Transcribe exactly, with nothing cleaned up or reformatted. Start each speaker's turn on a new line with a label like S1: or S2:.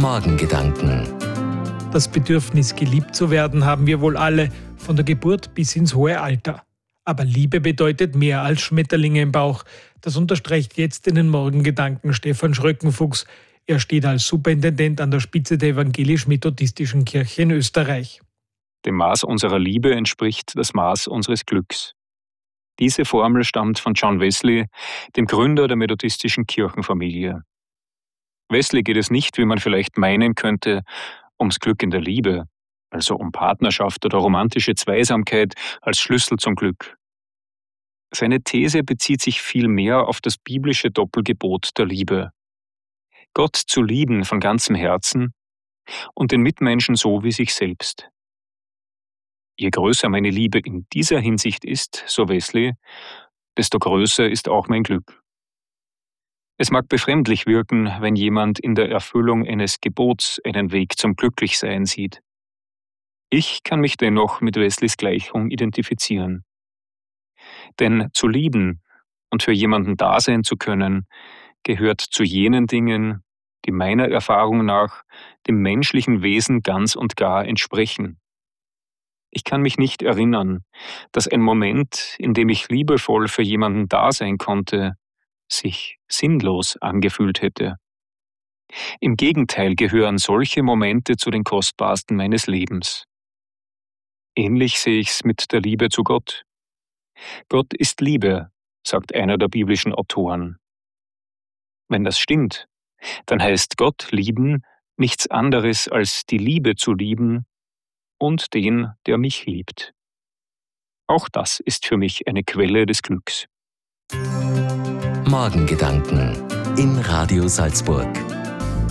S1: Morgengedanken.
S2: Das Bedürfnis, geliebt zu werden, haben wir wohl alle, von der Geburt bis ins hohe Alter. Aber Liebe bedeutet mehr als Schmetterlinge im Bauch. Das unterstreicht jetzt in den Morgengedanken Stefan Schröckenfuchs. Er steht als Superintendent an der Spitze der evangelisch-methodistischen Kirche in Österreich.
S3: Dem Maß unserer Liebe entspricht das Maß unseres Glücks. Diese Formel stammt von John Wesley, dem Gründer der methodistischen Kirchenfamilie. Wesley geht es nicht, wie man vielleicht meinen könnte, ums Glück in der Liebe, also um Partnerschaft oder romantische Zweisamkeit als Schlüssel zum Glück. Seine These bezieht sich vielmehr auf das biblische Doppelgebot der Liebe. Gott zu lieben von ganzem Herzen und den Mitmenschen so wie sich selbst. Je größer meine Liebe in dieser Hinsicht ist, so Wesley, desto größer ist auch mein Glück. Es mag befremdlich wirken, wenn jemand in der Erfüllung eines Gebots einen Weg zum Glücklichsein sieht. Ich kann mich dennoch mit Wesleys Gleichung identifizieren. Denn zu lieben und für jemanden da sein zu können, gehört zu jenen Dingen, die meiner Erfahrung nach dem menschlichen Wesen ganz und gar entsprechen. Ich kann mich nicht erinnern, dass ein Moment, in dem ich liebevoll für jemanden da sein konnte, sich sinnlos angefühlt hätte. Im Gegenteil gehören solche Momente zu den kostbarsten meines Lebens. Ähnlich sehe ich es mit der Liebe zu Gott. Gott ist Liebe, sagt einer der biblischen Autoren. Wenn das stimmt, dann heißt Gott lieben nichts anderes als die Liebe zu lieben und den, der mich liebt. Auch das ist für mich eine Quelle des Glücks.
S1: Morgengedanken in Radio Salzburg.